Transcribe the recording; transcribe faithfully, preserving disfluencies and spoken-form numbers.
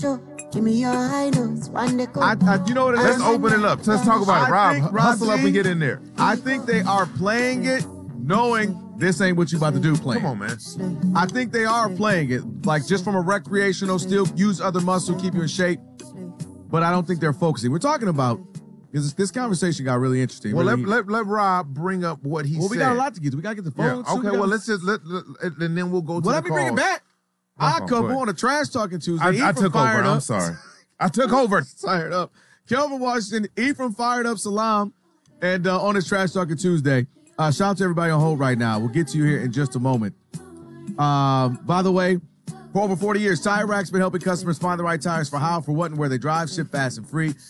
Give me your high notes. One day I, I, you know what it Let's is? open it up. Let's talk about it. I Rob, think, Rob hustle up G, and get in there. I think they are playing it knowing this ain't what you about to do playing. Come on, man. I think they are playing it, like just from a recreational, still use other muscle, keep you in shape. But I don't think they're focusing. We're talking about, because this conversation got really interesting. Well, really, let, let let Rob bring up what he well, said. we got a lot to get to. We got to get the Yeah, phone. too. okay, We gotta- well, let's just, let, let, and then we'll go to Well, the let me bring it calls. back. My Our fault, go couple ahead. on a Trash Talking Tuesday. I, I Ephraim took over. fired I'm up. sorry. I took over. Fired up. Kelvin Washington, Ephraim fired up Salam, and uh, on his Trash Talking Tuesday. Uh, shout out to everybody on hold right now. We'll get to you here in just a moment. Um, by the way, for over forty years, Tire Rack's been helping customers find the right tires for how, for what, and where they drive, ship fast and free.